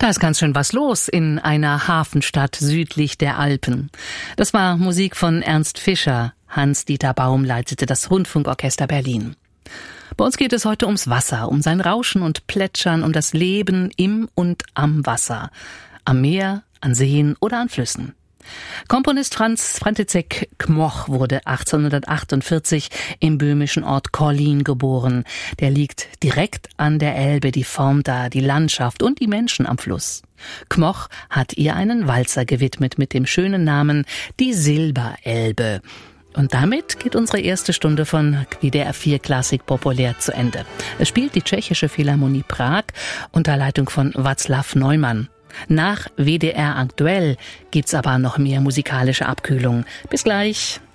Da ist ganz schön was los in einer Hafenstadt südlich der Alpen. Das war Musik von Ernst Fischer. Hans-Dieter Baum leitete das Rundfunkorchester Berlin. Bei uns geht es heute ums Wasser, um sein Rauschen und Plätschern, um das Leben im und am Wasser. Am Meer, an Seen oder an Flüssen. Komponist Franz František Kmoch wurde 1848 im böhmischen Ort Kollin geboren. Der liegt direkt an der Elbe, die formt da die Landschaft und die Menschen am Fluss. Kmoch hat ihr einen Walzer gewidmet mit dem schönen Namen Die Silberelbe. Und damit geht unsere erste Stunde von WDR 4 Klassik populär zu Ende. Es spielt die Tschechische Philharmonie Prag unter Leitung von Václav Neumann. Nach WDR aktuell gibt's aber noch mehr musikalische Abkühlung. Bis gleich.